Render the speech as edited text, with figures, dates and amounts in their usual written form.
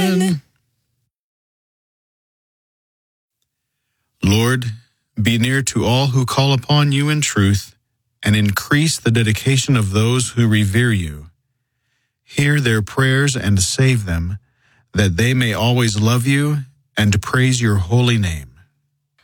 Amen. Lord, be near to all who call upon you in truth, and increase the dedication of those who revere you. Hear their prayers and save them, that they may always love you and praise your holy name.